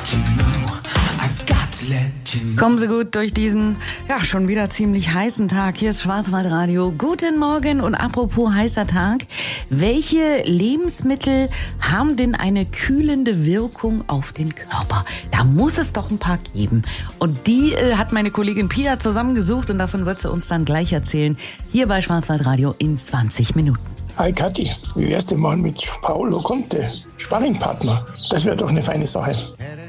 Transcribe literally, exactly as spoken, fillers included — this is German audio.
Kommen Sie gut durch diesen, ja, schon wieder ziemlich heißen Tag. Hier ist Schwarzwaldradio. Guten Morgen und apropos heißer Tag. Welche Lebensmittel haben denn eine kühlende Wirkung auf den Körper? Da muss es doch ein paar geben. Und die äh, hat meine Kollegin Pia zusammengesucht und davon wird sie uns dann gleich erzählen. Hier bei Schwarzwaldradio in zwanzig Minuten. Hi Kathi, wie wär's denn mal mit Paolo Conte, Sparringpartner? Das wäre doch eine feine Sache.